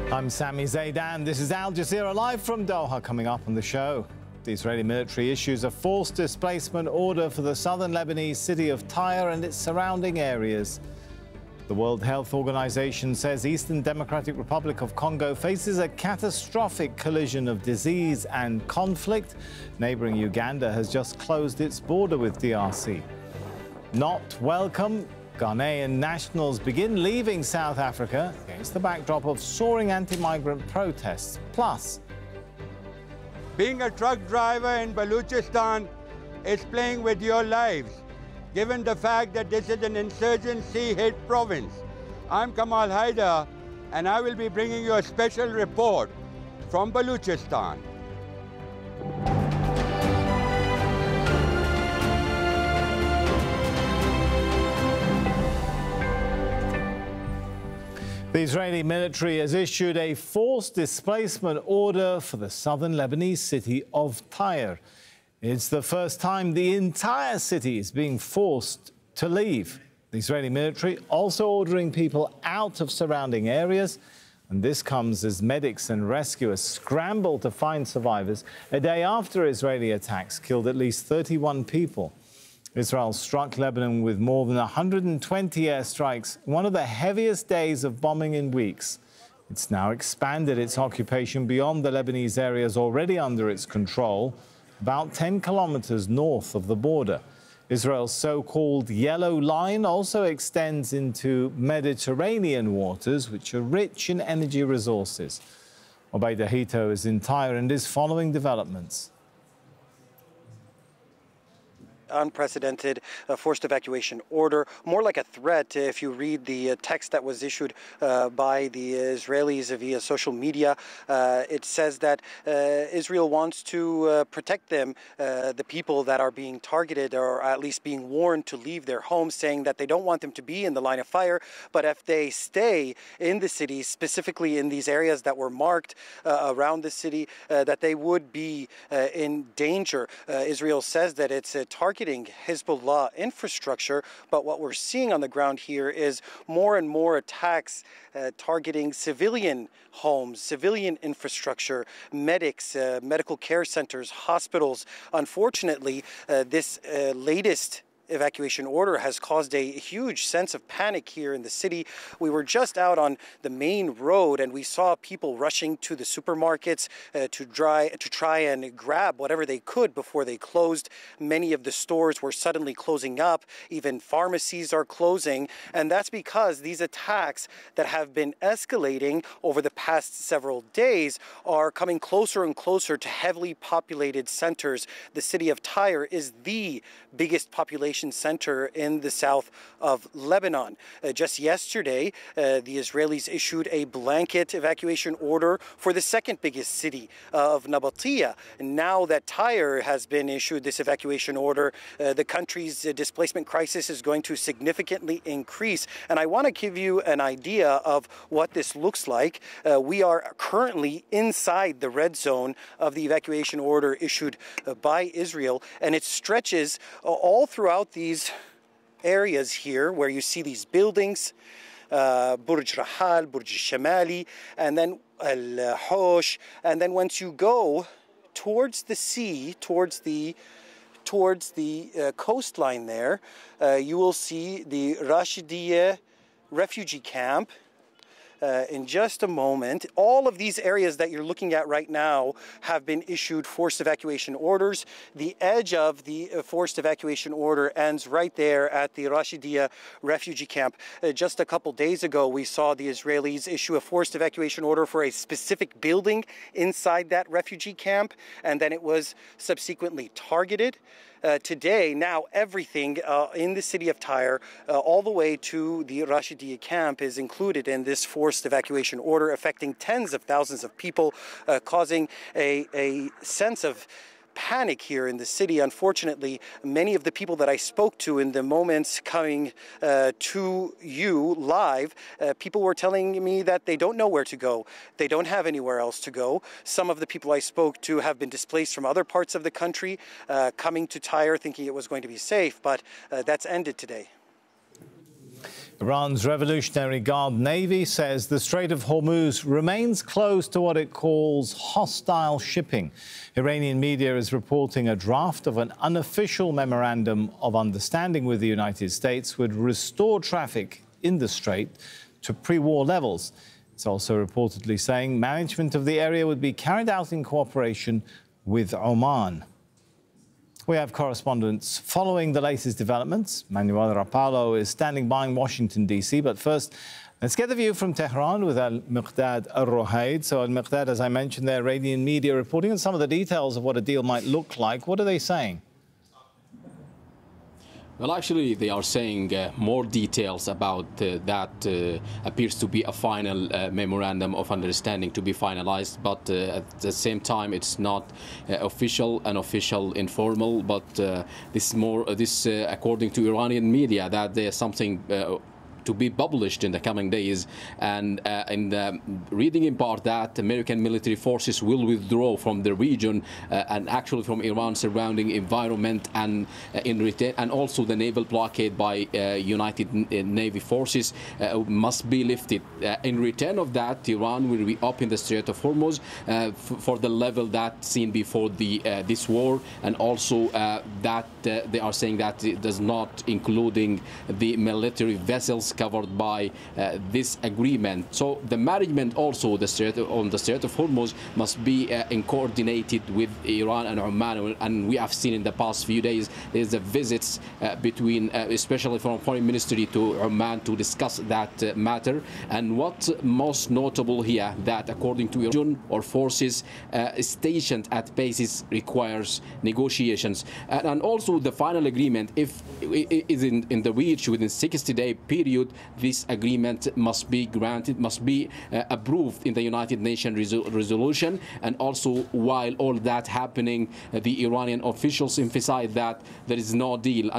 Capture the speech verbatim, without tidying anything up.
I'm Sami Zaidan. This is Al Jazeera live from Doha. Coming up on the show, the Israeli military issues a forced displacement order for the southern Lebanese city of Tyre and its surrounding areas. The World Health Organization says Eastern Democratic Republic of Congo faces a catastrophic collision of disease and conflict. Neighboring Uganda has just closed its border with D R C. Not welcome. Ghanaian nationals begin leaving South Africa against the backdrop of soaring anti-migrant protests. Plus, being a truck driver in Balochistan is playing with your lives, given the fact that this is an insurgency-hit province. I'm Kamal Haider, and I will be bringing you a special report from Balochistan. the Israeli military has issued a forced displacement order for the southern Lebanese city of Tyre. It's the first time the entire city is being forced to leave. The Israeli military also ordering people out of surrounding areas. And this comes as medics and rescuers scramble to find survivors a day after Israeli attacks killed at least thirty-one people. Israel struck Lebanon with more than one hundred twenty airstrikes, one of the heaviest days of bombing in weeks. It's now expanded its occupation beyond the Lebanese areas already under its control, about ten kilometers north of the border. Israel's so-called Yellow Line also extends into Mediterranean waters, which are rich in energy resources. Obaida Hito is in Tyre and is following developments. Unprecedented uh, forced evacuation order, more like a threat if you read the uh, text that was issued uh, by the Israelis via social media. Uh, it says that uh, Israel wants to uh, protect them, uh, the people that are being targeted or at least being warned to leave their homes, saying that they don't want them to be in the line of fire, but if they stay in the city, specifically in these areas that were marked uh, around the city, uh, that they would be uh, in danger. Uh, Israel says that it's a target Hezbollah infrastructure, but what we're seeing on the ground here is more and more attacks uh, targeting civilian homes, civilian infrastructure, medics, uh, medical care centers, hospitals. Unfortunately, uh, this uh, latest evacuation order has caused a huge sense of panic here in the city. We were just out on the main road and we saw people rushing to the supermarkets uh, to try to try and grab whatever they could before they closed. Many of the stores were suddenly closing up. Even pharmacies are closing. And that's because these attacks that have been escalating over the past several days are coming closer and closer to heavily populated centers. The city of Tyre is the biggest population center in the south of Lebanon. Uh, just yesterday, uh, the Israelis issued a blanket evacuation order for the second biggest city uh, of Nabatea. And now that Tyre has been issued this evacuation order, uh, the country's uh, displacement crisis is going to significantly increase. And I want to give you an idea of what this looks like. Uh, we are currently inside the red zone of the evacuation order issued uh, by Israel, and it stretches uh, all throughout these areas here where you see these buildings, uh, Burj Rahal, Burj Shamali, and then Al Hosh. And then once you go towards the sea, towards the towards the uh, coastline there, uh, you will see the Rashidiyah refugee camp. Uh, in just a moment. All of these areas that you're looking at right now have been issued forced evacuation orders. The edge of the uh, forced evacuation order ends right there at the Rashidiyah refugee camp. Uh, just a couple days ago, we saw the Israelis issue a forced evacuation order for a specific building inside that refugee camp, and then it was subsequently targeted. Uh, today, now everything uh, in the city of Tyre, uh, all the way to the Rashidiyah camp, is included in this forced evacuation order, affecting tens of thousands of people, uh, causing a, a sense of panic here in the city. Unfortunately, many of the people that I spoke to in the moments coming uh, to you live, uh, people were telling me that they don't know where to go. They don't have anywhere else to go. Some of the people I spoke to have been displaced from other parts of the country, uh, coming to Tyre thinking it was going to be safe, but uh, that's ended today. Iran's Revolutionary Guard Navy says the Strait of Hormuz remains closed to what it calls hostile shipping. Iranian media is reporting a draft of an unofficial memorandum of understanding with the United States would restore traffic in the strait to pre-war levels. It's also reportedly saying management of the area would be carried out in cooperation with Oman. We have correspondents following the latest developments. Manuel Rapallo is standing by in Washington, D C. But first, let's get the view from Tehran with Al-Miqdad Al-Ruhaid. So, Al-Miqdad, as I mentioned there, Iranian media reporting on some of the details of what a deal might look like. What are they saying? Well, actually, they are saying uh, more details about uh, that uh, appears to be a final uh, memorandum of understanding to be finalized, but uh, at the same time, it's not uh, official, unofficial, informal, but uh, this more, uh, this uh, according to Iranian media, that there's something uh, to be published in the coming days, and uh, in the reading in part that American military forces will withdraw from the region uh, and actually from Iran's surrounding environment, and uh, in return, and also the naval blockade by uh, United Navy forces uh, must be lifted. Uh, in return of that, Iran will reopen the Strait of Hormuz uh, for the level that seen before the uh, this war, and also uh, that uh, they are saying that it does not including the military vessels covered by uh, this agreement. So the management also the Strait on the Strait of Hormuz must be uh, in coordinated with Iran and Oman, and we have seen in the past few days there's the visits uh, between uh, especially from foreign ministry to Oman to discuss that uh, matter. And what most notable here, that according to Iran or forces uh, stationed at bases requires negotiations, and, and also the final agreement, if it is in, in the reach within sixty day period, this agreement must be granted, must be uh, approved in the United Nations resol resolution. And also, while all that happening, uh, the Iranian officials emphasize that there is no deal